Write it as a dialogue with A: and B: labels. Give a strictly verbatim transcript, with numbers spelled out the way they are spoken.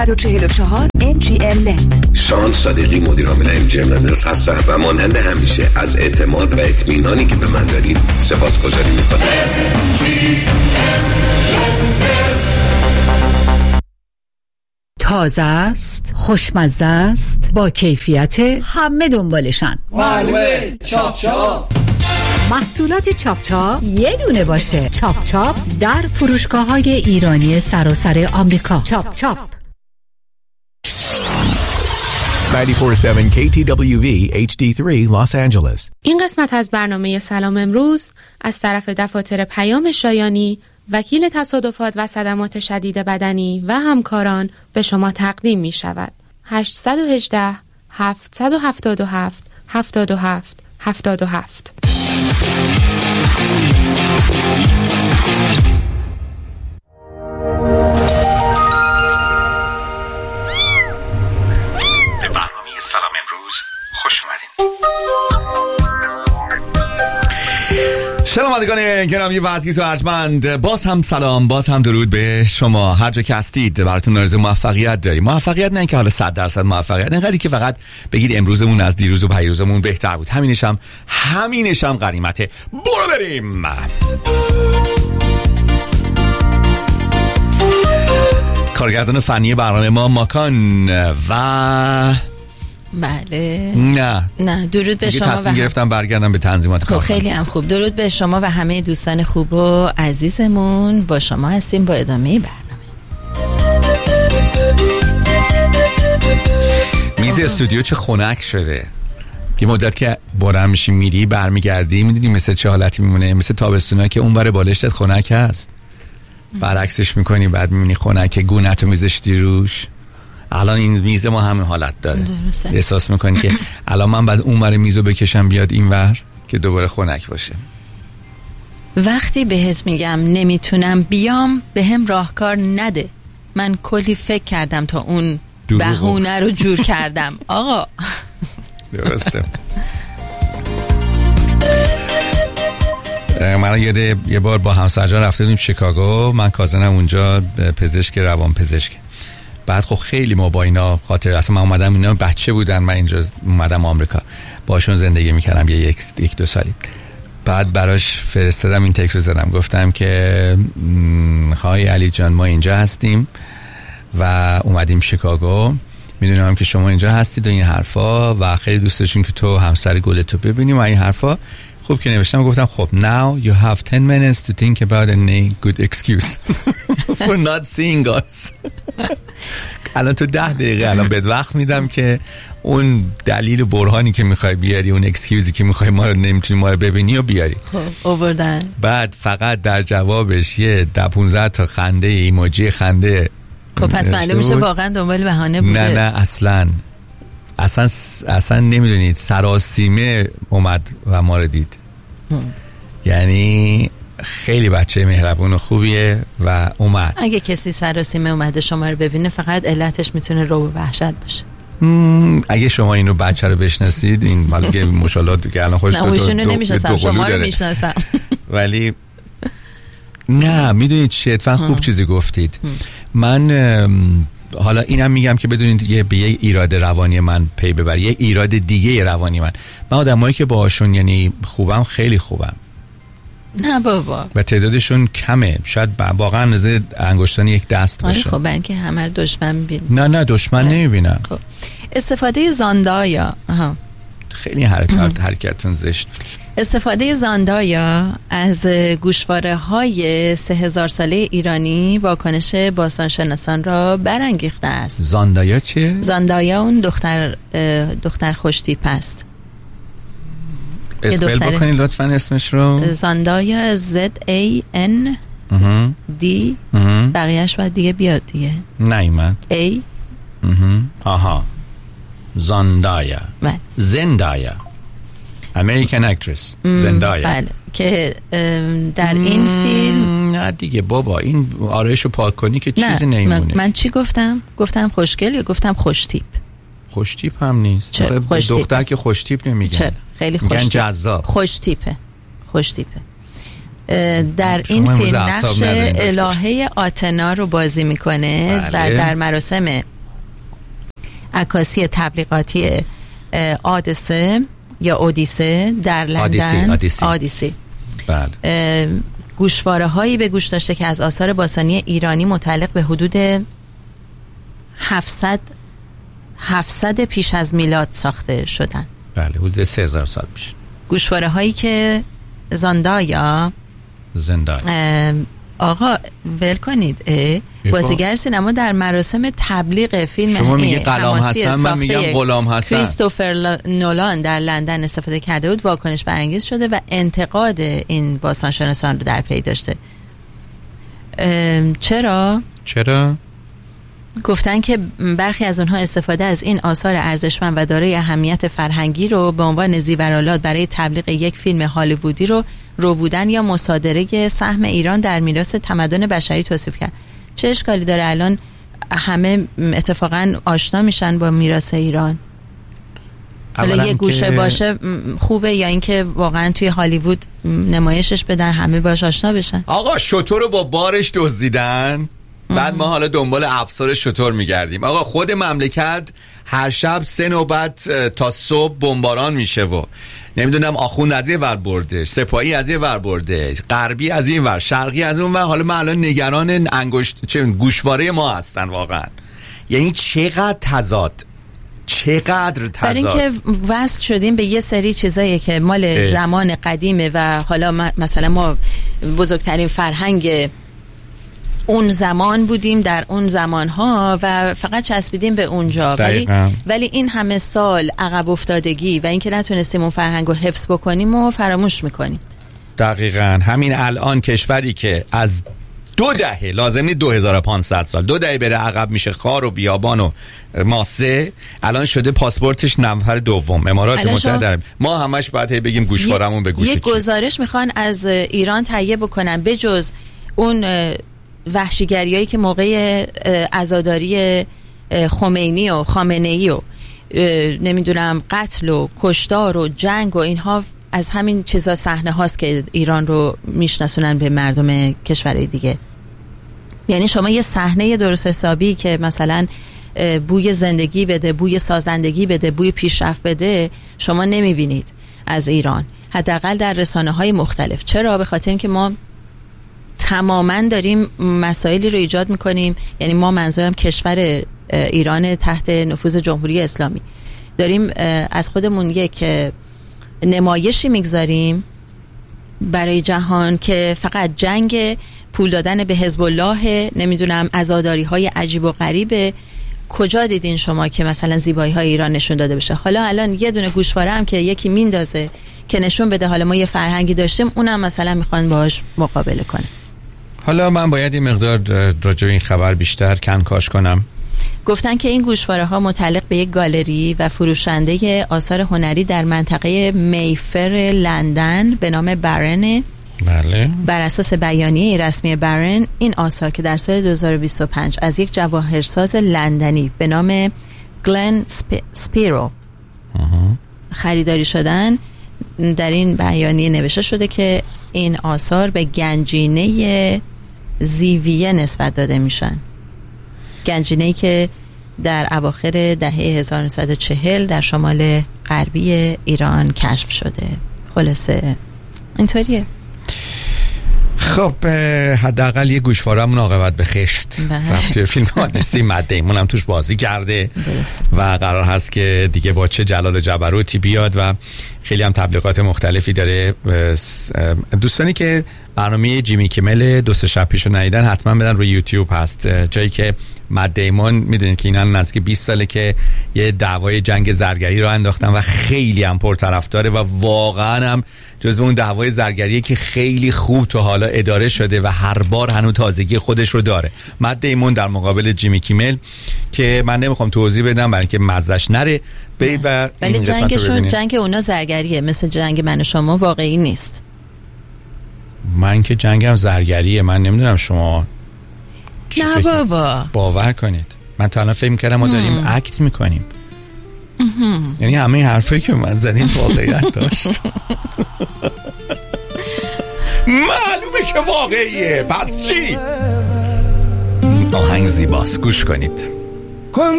A: و چهل و چهار ام جی ام نت.
B: شان صادقی مدیر عامل ام جی ام نت هستم و مانند همیشه از اعتماد و اطمینانی که به من دارید سپاسگزاری می‌کنم.
C: تازه است، خوشمزه است، با کیفیت، همه دنبالشن.
D: معلومه چاپ چاپ.
C: محصولات چاپ چاپ یه دونه باشه. چاپ چاپ در فروشگاه‌های ایرانی سراسر آمریکا. چاپ چاپ.
E: نود و چهار ممیز هفت کی تی دبلیو وی اچ دی سه Los Angeles.
F: این قسمت از برنامه سلام امروز از طرف دفاتر پیام شایانی، وکیل تصادفات و صدمات شدید بدنی و همکاران به شما تقدیم می شود. هشت یک هشت هفت هفت هفت هفت هفت هفت هفت.
G: به برنامه سلام امروز خوش اومدین.
H: شنوندگان گرامی و عزیز و ارجمند، باز هم سلام، باز هم درود به شما هر جا که هستید. براتون آرزوی موفقیت داریم. موفقیت نه اینکه حالا صد درصد موفقیت، اینقدری که فقط بگید امروزمون از دیروز و پیروزمون بهتر بود. همینش هم همینش هم غنیمته. برو بریم. کارگردان فنی برنامه ما ماکان و
I: بله.
H: نه
I: نه درود به شما.
H: تصمیم گرفتم برگردم به تنظیمات
I: خب خیلی هم خوب. درود به شما و همه دوستان خوب و عزیزمون. با شما هستیم با ادامه برنامه.
H: میز استودیو چه خنک شده. یه مدت که بارم میشی میری برمیگردی میدونی مثل چه حالتی میمونه، مثل تابستونا که اون بره بالشتت خنک هست، برعکسش میکنی بعد میبینی خنک گونه‌تو میذاشتی روش. الان این میز ما همین حالت داره. درسته. احساس میکنی که الان من بعد اون ور میزو بکشم بیاد این ور که دوباره خنک باشه.
I: وقتی بهت میگم نمیتونم بیام بهم راهکار نده. من کلی فکر کردم تا اون بهونه رو جور کردم. آقا
H: درسته. من یاده یه بار با همسرجان رفته بودیم شیکاگو، من کازنم اونجا پزشک روان پزشک. بعد خب خیلی ما با اینا خاطر، اصلا من اومدم اینا بچه بودن، من اینجا اومدم آمریکا باشون زندگی میکردم یه یک, یک دو سالی. بعد براش فرستادم این تکست رو زدم، گفتم که های علی جان ما اینجا هستیم و اومدیم شیکاگو، میدونم که شما اینجا هستید و این حرفا و خیلی دوست داشتیم که تو همسر گلتو ببینیم و این حرفا. خوب که نوشتم گفتم خب now you have ten minutes to think about a good excuse for not seeing us. الان تو ده دقیقه الان بهت وقت میدم که اون دلیل برهانی که میخوای بیاری، اون اکسکیوزی که میخوای ما رو نمیتونی ما رو ببینی و بیاری.
I: خب آوردن.
H: بعد فقط در جوابش یه ده پونزده تا خنده ایموجی خنده.
I: خب پس معلوم میشه واقعا دنبال بهانه بوده.
H: نه نه اصلا اصلا اصلا نمیدونید سراسیمه اومد و ما رو دید. یعنی خیلی بچه مهربون و خوبیه و اومد.
I: اگه کسی سراسیمه اومده شما رو ببینه فقط علتش میتونه رو و وحشت باشه.
H: اگه شما این رو بچه رو بشناسید، این مال که مشالات که الان خوش
I: نه اوشون رو نمیشناسم، شما رو میشناسم.
H: ولی نه میدونید چه اتفاقا خوب چیزی گفتید. من حالا اینم میگم که بدونید یه به یه ایراد روانی من پی ببرید، یه ایراد دیگه روانی من من آدمایی که باهاشون یعنی خوبم خیلی خوبم.
I: نه بابا.
H: و تعدادشون کمه، شاید واقعا نزد انگشتان یک دست باشه.
I: خب برای اینکه همه دشمن میبینن.
H: نه نه دشمن نمیبینن.
I: خب استفاده زاندایا آها
H: خیلی حرکت حرکتتون زشت.
I: استفاده زاندایا از گوشواره های سه هزار ساله ایرانی واکنش باستانشناسان را برانگیخته است.
H: زاندایا چیه؟
I: زاندایا اون دختر دختر خوشتیپ است.
H: اسپل بکنید لطفا اسمش رو.
I: زاندایا زد ای ان دی بقیهش باید دیگه بیاد دیگه.
H: نیومد.
I: ای
H: آها زاندایا زندایا امریکن اکترس زندایا.
I: بله که در این فیلم
H: نه دیگه بابا این آرایشو پاک کنی که چیزی نمیمونه.
I: من, من چی گفتم؟ گفتم خوشگل یا گفتم خوشتیپ؟
H: خوشتیپ هم نیست.
I: چرا؟
H: دختر که خوشتیپ نمیگن.
I: چرا؟ خیلی خوشتیپ.
H: جذاب.
I: خوشتیپه. خوشتیپه. در این فیلم نقش الهه آتنا رو بازی میکنه. بله. و در مراسم عکاسی تبلیغاتی آدیسه یا اودیسه در لندن.
H: آدیسی آدیسی,
I: آدیسی.
H: بله.
I: گوشواره هایی به گوش داشته که از آثار باستانی ایرانی متعلق به حدود هفتصد هفتصد پیش از میلاد ساخته شدن.
H: بله، حدود سه هزار سال پیش.
I: گوشواره هایی که زاندایا
H: زندایا
I: آقا ول کنید، بازیگر سینما در مراسم تبلیغ فیلم
H: شما میگی غلام حسن، من میگم غلام حسن،
I: کریستوفر نولان در لندن استفاده کرده بود، واکنش برانگیز شده و انتقاد این باستانشناسان رو در پی داشته. چرا؟
H: چرا؟
I: گفتن که برخی از اونها استفاده از این آثار ارزشمند و دارای اهمیت فرهنگی رو به عنوان زیورآلات برای تبلیغ یک فیلم هالیوودی رو رو بودن یا مصادره سهم ایران در میراث تمدن بشری توصیف کرد. چه اشکالی داره؟ الان همه اتفاقا آشنا میشن با میراث ایران. حالا یه گوشه که... باشه خوبه، یا اینکه واقعا توی هالیوود نمایشش بدن همه باش آشنا بشن.
H: آقا شتر رو با بارش دزدیدن، بعد ما حالا دنبال افسار شتر میگردیم. آقا خود مملکت هر شب سه نوبت تا صبح بمباران میشه و نمیدونم آخوند از یه ور برده، سپاهی از یه ور برده، غربی از این ور، شرقی از اون ور. حالا من الان نگران انگشت چه گوشواره ما هستن واقعا. یعنی چقدر تضاد، چقدر تضاد.
I: برای اینکه وصل شدیم به یه سری چیزایی که مال اه. زمان قدیمه و حالا مثلا ما بزرگترین فرهنگ اون زمان بودیم در اون زمانها و فقط چسبیدیم به اونجا، ولی ولی این همه سال عقب افتادگی و اینکه نتونستیم اون فرهنگ رو حفظ بکنیم و فراموش میکنیم.
H: دقیقاً. همین الان کشوری که از دو دهه لازم نیست دو هزار و پانصد سال دو دهه بره عقب میشه خار و بیابان و ماسه، الان شده پاسپورتش نفر دوم امارات متحده. ما همش باید بگیم گوشوارمون به گوش کی.
I: یک گزارش میخوان از ایران تهیه بکنن به جز اون وحشیگریایی که موقع عزاداری خمینی و خامنه‌ای و نمیدونم قتل و کشتار و جنگ و اینها، از همین چیزا صحنه هاست که ایران رو میشناسونن به مردم کشورهای دیگه. یعنی شما یه صحنه درست حسابی که مثلا بوی زندگی بده، بوی سازندگی بده، بوی پیشرفت بده، شما نمیبینید از ایران، حداقل در رسانه های مختلف. چرا؟ به خاطر اینکه ما تماما داریم مسائلی رو ایجاد میکنیم، یعنی ما منظورم کشور ایران تحت نفوذ جمهوری اسلامی، داریم از خودمون یک نمایشی میگذاریم برای جهان که فقط جنگ، پول دادن به حزب الله، نمیدونم عزاداری های عجیب و غریبه. کجا دیدین شما که مثلا زیبایی های ایران نشون داده بشه؟ حالا الان یه دونه گوشواره هم که یکی میندازه که نشون بده حالا ما یه فرهنگی داشتیم، اونم مثلا میخوان باهاش مقابله کنه.
H: حالا من باید این مقدار راجع به این خبر بیشتر کنکاش کنم.
I: گفتن که این گوشواره ها متعلق به یک گالری و فروشنده آثار هنری در منطقه میفر لندن به نام برن.
H: بله.
I: بر اساس بیانیه رسمی برن، این آثار که در سال دو هزار و بیست و پنج از یک جواهرساز لندنی به نام گلن سپ... سپیرو خریداری شدن، در این بیانیه نوشته شده که این آثار به گنجینه زیویه نسبت داده میشن. گنجینه‌ای که در اواخر دهه هزار و نهصد و چهل در شمال غربی ایران کشف شده. خلاصه اینطوریه.
H: خب حداقل یه گوشوارمون عاقبت به خشت رفت. فیلم آدیسی مت دیمون هم توش بازی کرده درست. و قرار هست که دیگه با چه جلال و جبروتی بیاد و خیلی هم تبلیغات مختلفی داره. دوستانی که برنامه جیمی کیمل دو سه شب پیشو ندیدن حتما بدن روی یوتیوب هست، جایی که مت دیمون، میدونید که اینا نزدیک بیست ساله که یه دعوای جنگ زرگری رو انداختن و خیلی هم پرطرفداره و واقعا هم جزو اون دعوای زرگریه که خیلی خوب تا حالا اداره شده و هر بار هنوز تازگی خودش رو داره. مت دیمون در مقابل جیمی کیمل که من نمیخوام توضیح بدم برای اینکه مزهش نره، برید و
I: ولی جنگشون جنگ اونا زرگریه، مثل جنگ من و شما واقعی نیست.
H: من که جنگم زرگریه، من نمیدونم شما
I: نه بابا
H: باور کنید. من تا الان فکر می‌کردم ما داریم هم. اکت میکنیم. یعنی همه حرفایی که من زدیم واقعیت داشت. معلومه که واقعیه، پس چی؟ آهنگ زیباست، گوش کنید.